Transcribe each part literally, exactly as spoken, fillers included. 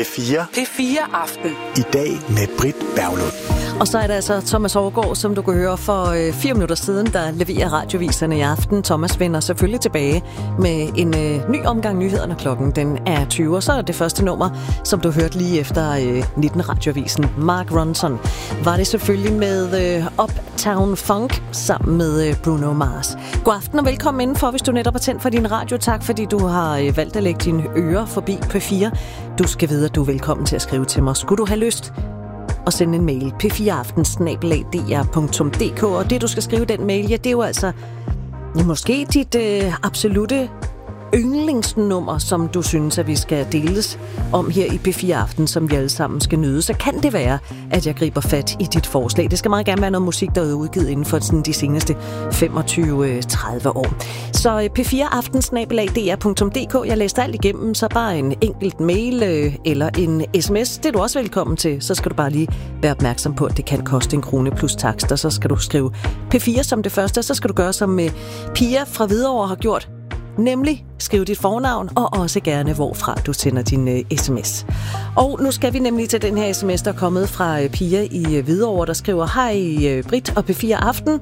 fire. P fire Aften. I dag med Britt Berglund. Og så er det altså Thomas Overgaard, som du kan høre for øh, fire minutter siden, der leverer radioviserne i aften. Thomas vender selvfølgelig tilbage med en øh, ny omgang nyhederne. Klokken den er tyve, og så er det første nummer, som du hørte lige efter øh, nitten radiovisen. Mark Ronson var det selvfølgelig med øh, Uptown Funk sammen med øh, Bruno Mars. God aften og velkommen indenfor, hvis du netop har tændt for din radio. Tak fordi du har øh, valgt at lægge dine ører forbi P fire. Du skal vide, at du er velkommen til at skrive til mig. Skulle du have lyst og sende en mail, p fire aften snabel-a d r punktum d k, og det du skal skrive den mail, ja, det er jo altså ja, måske dit øh, absolutte yndlingsnummer, som du synes, at vi skal deles om her i P fire Aften, som vi alle sammen skal nyde. Så kan det være, at jeg griber fat i dit forslag. Det skal meget gerne være noget musik, der er udgivet inden for sådan de seneste femogtyve til tredive år. Så P fire aften snabel-a d r punktum d k. Jeg læste alt igennem, så bare en enkelt mail øh, eller en sms. Det er du også velkommen til. Så skal du bare lige være opmærksom på, at det kan koste en krone plus takst, og så skal du skrive P fire som det første, og så skal du gøre som med Pia fra Hvidovre har gjort. Nemlig skriv dit fornavn, og også gerne, hvorfra du sender din uh, sms. Og nu skal vi nemlig til den her sms, der er kommet fra uh, Pia i uh, Hvidovre, der skriver: Hej uh, Britt og P fire Aften.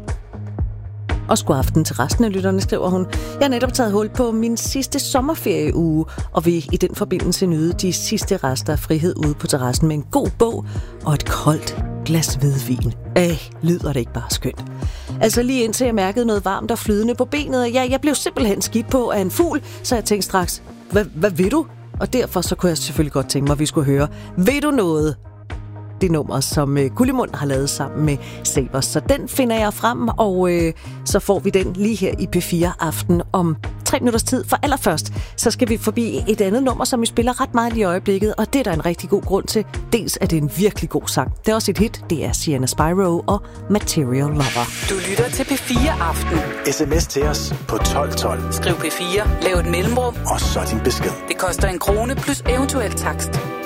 Og god aften til resten af lytterne, skriver hun. Jeg har netop taget hul på min sidste sommerferieuge, og vil i den forbindelse nyde de sidste rester af frihed ude på terrassen med en god bog og et koldt glas hvidvin. Æh, lyder det ikke bare skønt? Altså lige indtil jeg mærkede noget varmt og flydende på benet, og ja, jeg blev simpelthen skidt på af en fugl, så jeg tænkte straks, hvad, hvad vil du? Og derfor så kunne jeg selvfølgelig godt tænke mig, at vi skulle høre, ved du noget? Det nummer, som uh, Gullimund har lavet sammen med Sabers. Så den finder jeg frem, og uh, så får vi den lige her i P fire Aften om tre minutters tid. For allerførst, så skal vi forbi et andet nummer, som vi spiller ret meget i øjeblikket, og det er der en rigtig god grund til. Dels er det en virkelig god sang. Det er også et hit. Det er Sienna Spyro og Material Lover. Du lytter til P fire Aften. Sms til os på tolv tolv. Skriv P fire, lav et mellemrum, og så din besked. det koster en krone plus eventuel takst.